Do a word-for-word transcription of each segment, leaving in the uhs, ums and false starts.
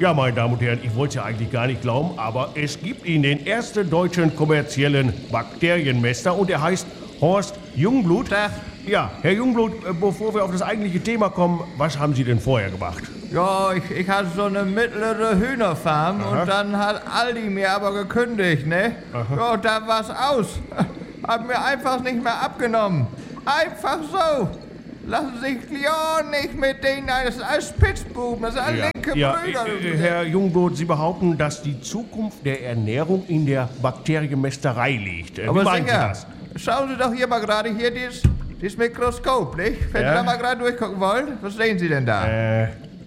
Ja, meine Damen und Herren, ich wollte es ja eigentlich gar nicht glauben, aber es gibt ihn, den ersten deutschen kommerziellen Bakterienmesser, und er heißt Horst Jungblut. Tag. Ja, Herr Jungblut, äh, bevor wir auf das eigentliche Thema kommen, was haben Sie denn vorher gemacht? Ja, ich, ich hatte so eine mittlere Hühnerfarm. Aha. Und dann hat Aldi mir aber gekündigt, ne? Aha. Ja, da war's aus. Hat mir einfach nicht mehr abgenommen. Einfach so. Lassen Sie sich ja nicht mit denen, das sind alles Spitzbuben, das sind alle ja. linke ja, Brüder. Äh, Herr Jungblut, Sie behaupten, dass die Zukunft der Ernährung in der Bakterienmästerei liegt. Äh, aber wie meinen sicher. Sie das? Schauen Sie doch hier mal gerade hier dieses, dieses Mikroskop, nicht? Wenn ja? Sie da mal gerade durchgucken wollen, was sehen Sie denn da? Äh...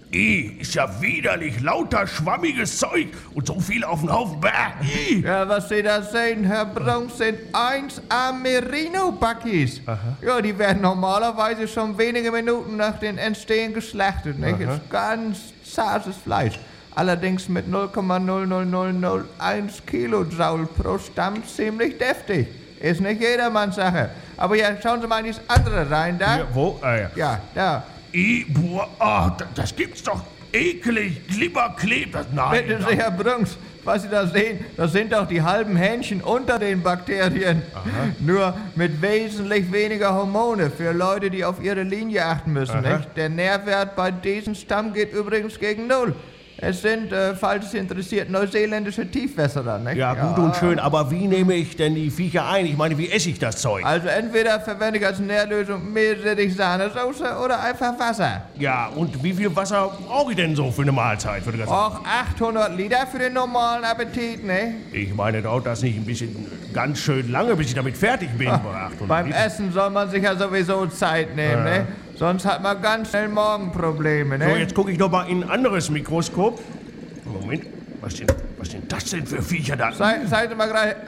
I, ist ja widerlich, lauter schwammiges Zeug und so viel auf den Haufen. Bäh, ja, was Sie da sehen, Herr Brunks, sind eins A Merino-Backies. Ja, die werden normalerweise schon wenige Minuten nach dem Entstehen geschlachtet, nicht? Ist ganz zartes Fleisch. Allerdings mit null Komma null null null null eins Kilojoule pro Stamm ziemlich deftig. Ist nicht jedermanns Sache. Aber ja, schauen Sie mal in dieses andere rein, da. Ja, wo? Ah, ja. Ja, da. I, boah, oh, das gibt's doch ekelig, Glibber klebt das. Nein. Bitte sehr, Herr Brunks, was Sie da sehen, das sind doch die halben Hähnchen unter den Bakterien. Aha. Nur mit wesentlich weniger Hormone für Leute, die auf ihre Linie achten müssen. Nicht? Der Nährwert bei diesem Stamm geht übrigens gegen Null. Es sind, äh, falls es interessiert, neuseeländische Tiefwässerer, nicht? Ja, gut ja. und schön, aber wie nehme ich denn die Viecher ein? Ich meine, wie esse ich das Zeug? Also entweder verwende ich als Nährlösung Meerrettich-Sahnesoße oder einfach Wasser. Ja, und wie viel Wasser brauche ich denn so für eine Mahlzeit? Für das Och, achthundert Liter für den normalen Appetit, ne? Ich meine, dauert das nicht ein bisschen ganz schön lange, bis ich damit fertig bin? Ach, beim Liter. Essen soll man sich ja sowieso Zeit nehmen, ja. ne? Sonst hat man ganz schnell Morgenprobleme, ne? So, jetzt gucke ich noch mal in ein anderes Mikroskop. Moment, was sind, was sind das denn für Viecher da? Seid sei mal gerade...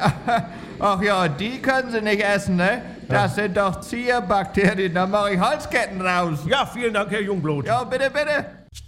Ach ja, die können Sie nicht essen, ne? Das ja. sind doch Zierbakterien, da mache ich Halsketten raus. Ja, vielen Dank, Herr Jungblut. Ja, bitte, bitte.